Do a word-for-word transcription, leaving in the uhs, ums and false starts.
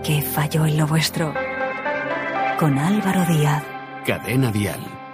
que falló en lo vuestro. Con Álvaro Díaz. Cadena Dial.